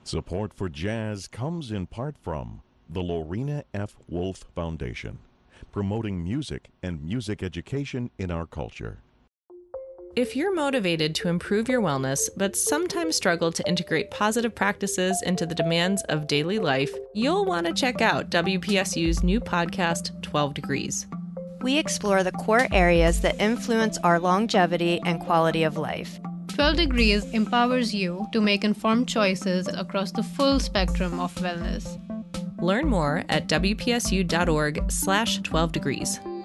Support for jazz comes in part from the Lorena F. Wolf Foundation, promoting music and music education in our culture. If you're motivated to improve your wellness, but sometimes struggle to integrate positive practices into the demands of daily life, you'll want to check out WPSU's new podcast, 12 Degrees. We explore the core areas that influence our longevity and quality of life. 12 Degrees empowers you to make informed choices across the full spectrum of wellness. Learn more at wpsu.org/12degrees.